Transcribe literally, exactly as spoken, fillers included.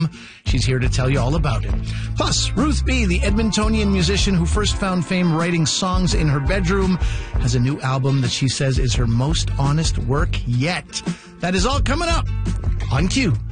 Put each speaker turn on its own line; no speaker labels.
She's here to tell you all about it. Plus, Ruth B., the Edmontonian musician who first found fame writing songs in her bedroom, has a new album that she says is her most honest work yet. That is all coming up on Q.